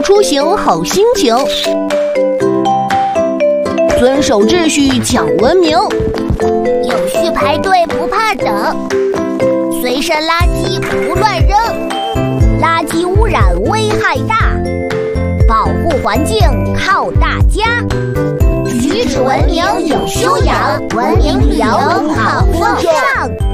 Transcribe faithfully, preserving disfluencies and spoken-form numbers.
出行好心情。遵守秩序讲文明， 有序排队不怕等，随身垃圾不乱扔，垃圾污染危害大，保护环境靠大家。举止文明有修养，文明旅游好风尚。